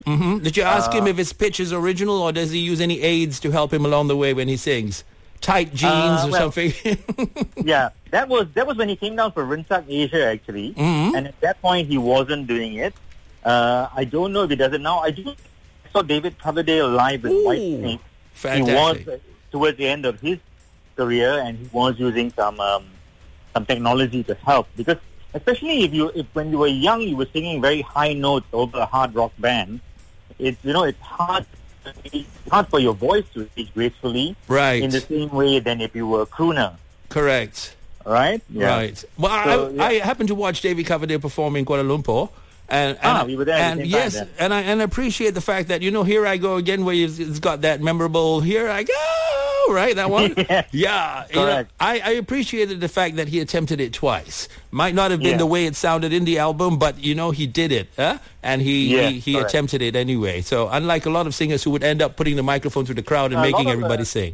Did you ask him if his pitch is original, or does he use any aids to help him along the way when he sings? Tight jeans or something? Yeah, that was when he came down for Rinsak Asia, actually. And at that point, he wasn't doing it. I don't know if he does it now. I saw David Coverdale live with Whitesnake. Fantastic. He was towards the end of his career, and he was using some technology to help. Because especially if when you were young, you were singing very high notes over a hard rock band. It's hard for your voice to reach gracefully. Right. In the same way than if you were a crooner. Correct. Right? Yeah. Right. Well, I happened to watch David Coverdale perform in Kuala Lumpur. And we were there at the same time then. and I appreciate the fact that, Here I Go Again, where it's got that memorable, here I go, right, that one? Yeah. Correct. I appreciated the fact that he attempted it twice. Might not have been the way it sounded in the album, but, he did it, and he attempted it anyway. So unlike a lot of singers who would end up putting the microphone to the crowd and making everybody sing.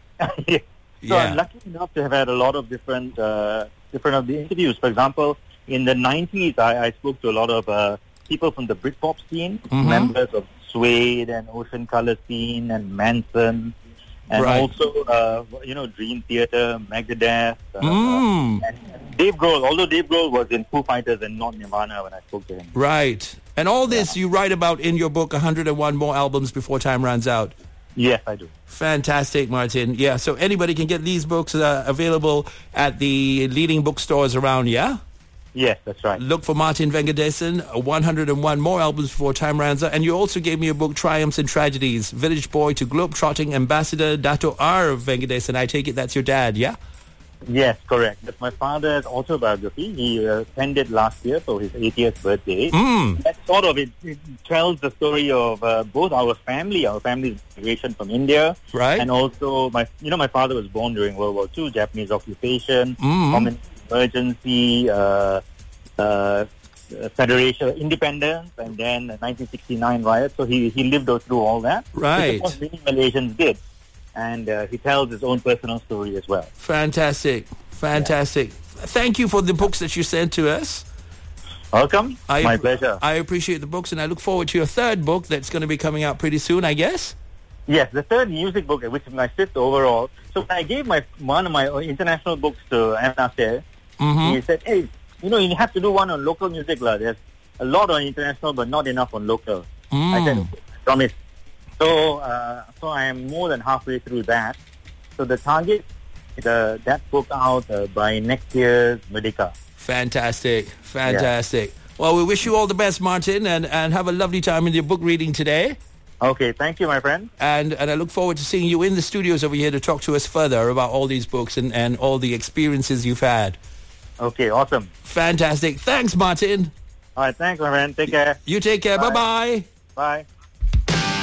So I'm lucky enough to have had a lot of different of the interviews. For example, in the 90s, I spoke to a lot of people from the Britpop scene, members of Suede and Ocean Colour scene and Manson, and also, Dream Theater, Megadeth, and Dave Grohl, although Dave Grohl was in Foo Fighters and not Nirvana when I spoke to him. Right. And all this you write about in your book, 101 More Albums Before Time Runs Out. Yes, I do. Fantastic, Martin. Yeah, so anybody can get these books available at the leading bookstores around, yeah? Yes, that's right. Look for Martin Vengadesan, 101 More Albums Before Time Runs Out. And you also gave me a book, Triumphs and Tragedies, Village Boy to Globe-Trotting Ambassador, Dato R. Vengadesan. I take it that's your dad, yeah? Yes, correct. That's my father's autobiography. He penned it last year for his 80th birthday. That sort of, it tells the story of both our family's migration from India. Right. And also, my father was born during World War II, Japanese occupation, communist emergency, federation, independence, and then the 1969 riots. So he lived through all that. Right. Which many Malaysians did. And he tells his own personal story as well. Fantastic. Thank you for the books that you sent to us. Welcome. My pleasure. I appreciate the books, and I look forward to your third book that's going to be coming out pretty soon, I guess. Yes, the third music book, which is my fifth overall. So when I gave one of my international books to Nasir, he said, hey, you have to do one on local music. There's a lot on international, but not enough on local. I said, okay, promise. So I am more than halfway through that. So the target is that book out by next year's Merdeka. Fantastic. Well, we wish you all the best, Martin, and have a lovely time in your book reading today. Okay, thank you, my friend. And I look forward to seeing you in the studios over here to talk to us further about all these books and all the experiences you've had. Okay, awesome. Fantastic. Thanks, Martin. All right, thanks, my friend. Take care. You take care. Bye. Bye-bye. Bye.